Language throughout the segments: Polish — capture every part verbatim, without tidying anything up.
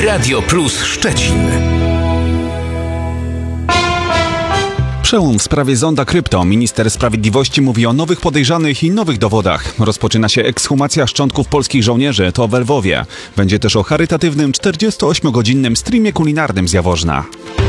Radio Plus Szczecin. Przełom w sprawie zonda krypto. Minister Sprawiedliwości mówi o nowych podejrzanych i nowych dowodach. Rozpoczyna się ekshumacja szczątków polskich żołnierzy, to w Lwowie. Będzie też o charytatywnym czterdziestoośmiogodzinnym streamie kulinarnym z Jaworzna.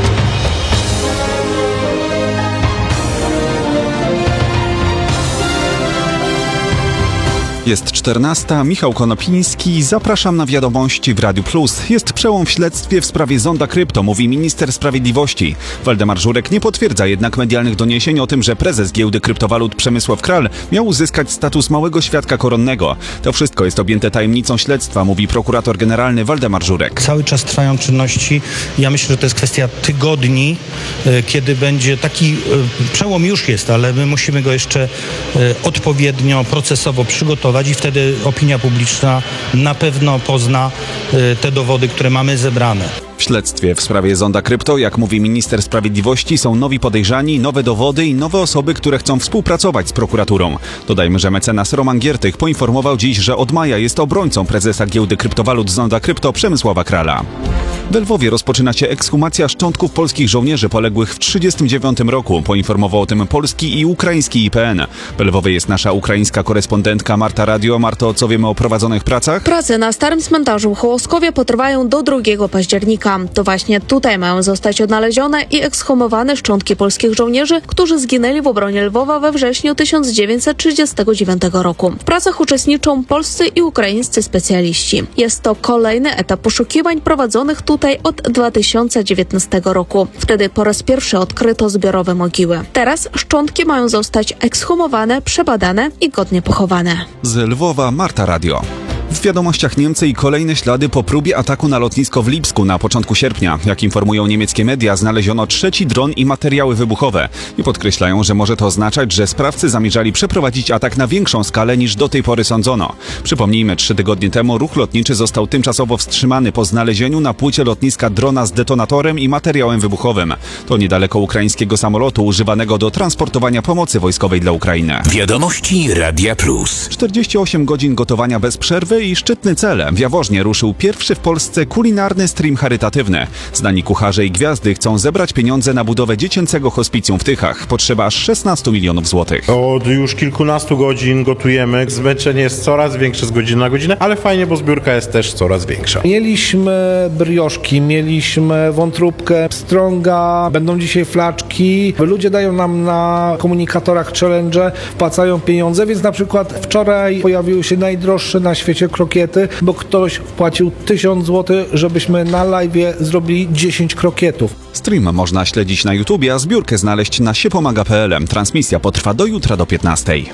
Jest czternasta, Michał Konopiński, zapraszam na wiadomości w Radiu Plus. Jest przełom w śledztwie w sprawie zonda krypto, mówi minister sprawiedliwości. Waldemar Żurek nie potwierdza jednak medialnych doniesień o tym, że prezes giełdy kryptowalut Przemysław Kral miał uzyskać status małego świadka koronnego. To wszystko jest objęte tajemnicą śledztwa, mówi prokurator generalny Waldemar Żurek. Cały czas trwają czynności. Ja myślę, że to jest kwestia tygodni, kiedy będzie taki przełom już jest, ale my musimy go jeszcze odpowiednio procesowo przygotować i wtedy opinia publiczna na pewno pozna te dowody, które mamy zebrane. W śledztwie w sprawie zonda krypto, jak mówi minister sprawiedliwości, są nowi podejrzani, nowe dowody i nowe osoby, które chcą współpracować z prokuraturą. Dodajmy, że mecenas Roman Giertych poinformował dziś, że od maja jest obrońcą prezesa giełdy kryptowalut zonda krypto Przemysława Krala. W Lwowie rozpoczyna się ekshumacja szczątków polskich żołnierzy poległych w tysiąc dziewięćset trzydziestym dziewiątym roku. Poinformował o tym polski i ukraiński I P N. W Lwowie jest nasza ukraińska korespondentka Marta Radio. Marto, co wiemy o prowadzonych pracach? Prace na Starym Cmentarzu w Hołoskowie potrwają do drugiego października. To właśnie tutaj mają zostać odnalezione i ekshumowane szczątki polskich żołnierzy, którzy zginęli w obronie Lwowa we wrześniu tysiąc dziewięćset trzydziestego dziewiątego roku. W pracach uczestniczą polscy i ukraińscy specjaliści. Jest to kolejny etap poszukiwań prowadzonych tutaj od dwa tysiące dziewiętnastego roku. Wtedy po raz pierwszy odkryto zbiorowe mogiły. Teraz szczątki mają zostać ekshumowane, przebadane i godnie pochowane. Z Lwowa Marta Radio. W wiadomościach Niemcy i kolejne ślady po próbie ataku na lotnisko w Lipsku na początku sierpnia. Jak informują niemieckie media, znaleziono trzeci dron i materiały wybuchowe. I podkreślają, że może to oznaczać, że sprawcy zamierzali przeprowadzić atak na większą skalę niż do tej pory sądzono. Przypomnijmy, trzy tygodnie temu ruch lotniczy został tymczasowo wstrzymany po znalezieniu na płycie lotniska drona z detonatorem i materiałem wybuchowym. To niedaleko ukraińskiego samolotu używanego do transportowania pomocy wojskowej dla Ukrainy. Wiadomości Radia Plus. czterdzieści osiem godzin gotowania bez przerwy i szczytny cel. W Jaworznie ruszył pierwszy w Polsce kulinarny stream charytatywny. Znani kucharze i gwiazdy chcą zebrać pieniądze na budowę dziecięcego hospicjum w Tychach. Potrzeba aż szesnaście milionów złotych. Od już kilkunastu godzin gotujemy. Zmęczenie jest coraz większe z godziny na godzinę, ale fajnie, bo zbiórka jest też coraz większa. Mieliśmy brioszki, mieliśmy wątróbkę, pstrąga, będą dzisiaj flaczki. Ludzie dają nam na komunikatorach challenge, wpłacają pieniądze, więc na przykład wczoraj pojawiły się najdroższe na świecie krokiety, bo ktoś wpłacił tysiąc złotych, żebyśmy na live'ie zrobili dziesięć krokietów. Stream można śledzić na YouTubie, a zbiórkę znaleźć na siepomaga kropka p l. Transmisja potrwa do jutra do piętnastej.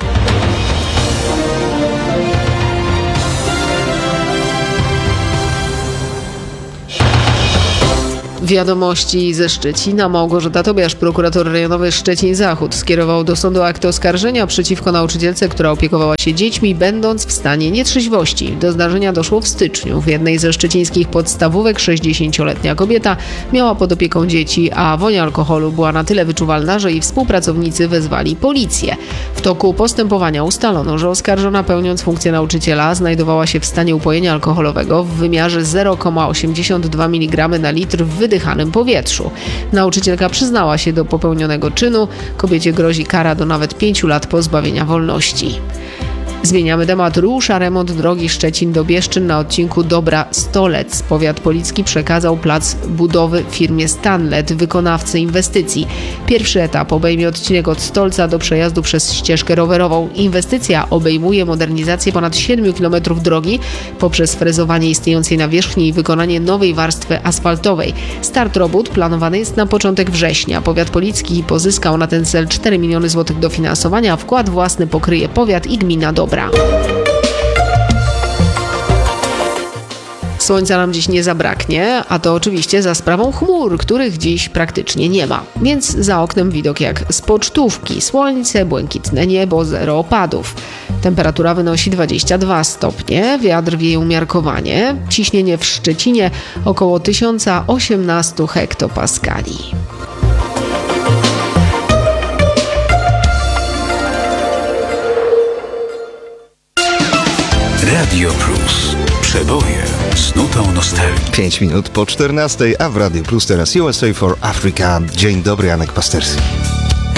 Wiadomości ze Szczecina. Małgorzata Tobiasz, prokurator rejonowy Szczecin-Zachód, skierował do sądu akt oskarżenia przeciwko nauczycielce, która opiekowała się dziećmi, będąc w stanie nietrzeźwości. Do zdarzenia doszło w styczniu. W jednej ze szczecińskich podstawówek sześćdziesięcioletnia kobieta miała pod opieką dzieci, a woń alkoholu była na tyle wyczuwalna, że jej współpracownicy wezwali policję. W toku postępowania ustalono, że oskarżona, pełniąc funkcję nauczyciela, znajdowała się w stanie upojenia alkoholowego w wymiarze zero przecinek osiemdziesiąt dwa miligramy na litr w wydychanym powietrzu. Nauczycielka przyznała się do popełnionego czynu. Kobiecie grozi kara do nawet pięciu lat pozbawienia wolności. Zmieniamy temat. Rusza remont drogi Szczecin-Dobieszczyn na odcinku Dobra-Stolec. Powiat policki przekazał plac budowy firmie Stanlet, wykonawcy inwestycji. Pierwszy etap obejmie odcinek od Stolca do przejazdu przez ścieżkę rowerową. Inwestycja obejmuje modernizację ponad siedmiu kilometrów drogi poprzez frezowanie istniejącej nawierzchni i wykonanie nowej warstwy asfaltowej. Start robót planowany jest na początek września. Powiat policki pozyskał na ten cel cztery miliony złotych dofinansowania, a wkład własny pokryje powiat i gmina Dobra. Słońca nam dziś nie zabraknie, a to oczywiście za sprawą chmur, których dziś praktycznie nie ma. Więc za oknem widok jak z pocztówki. Słońce, błękitne niebo, zero opadów. Temperatura wynosi dwadzieścia dwa stopnie, wiatr wieje umiarkowanie, ciśnienie w Szczecinie około tysiąc osiemnaście hektopaskali. Radio Plus. Przeboje z nutą nostalgii. pięć minut po czternastej, a w Radiu Plus teraz U S A for Africa. Dzień dobry, Janek Pasterski.